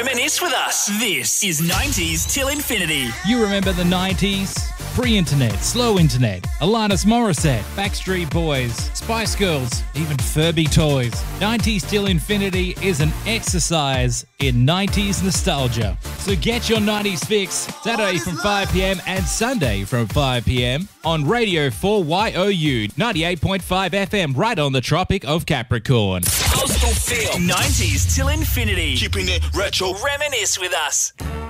Reminisce with us. This is 90s till infinity. You remember the 90s? Pre-internet, slow internet, Alanis Morissette, Backstreet Boys, Spice Girls, even Furby toys. 90s till infinity is an exercise in 90s nostalgia. So get your 90s fix Saturday from 5 p.m. and Sunday from 5 p.m. on Radio 4YOU 98.5 FM right on the Tropic of Capricorn. Coastal Feel. 90s till infinity. Keeping it retro. Reminisce with us.